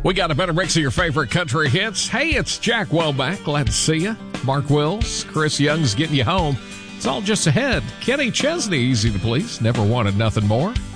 We got a better mix of your favorite country hits. Hey, it's Jack Welbeck. Glad to see you. Mark Wills, Chris Young's getting you home. It's all just ahead. Kenny Chesney, easy to please. Never wanted nothing more.